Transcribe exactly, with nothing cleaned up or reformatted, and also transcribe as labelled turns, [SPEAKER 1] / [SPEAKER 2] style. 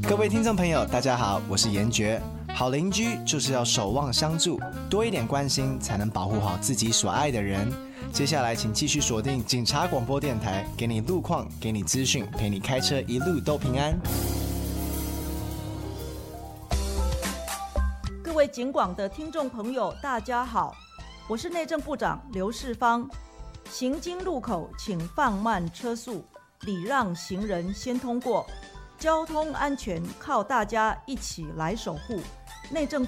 [SPEAKER 1] 各位听众朋友，大家好，我是严爵。好邻居就是要守望相助，多一点关心，才能保护好自己所爱的人。接下来，请继续锁定警察广播电台，给你路况，给你资讯，陪你开车一路都平安。
[SPEAKER 2] 各位警广的听众朋友，大家好，我是内政部长刘世芳。行经路口，请放慢车速，礼让行人先通过。交通安全靠大家一起来守护。内政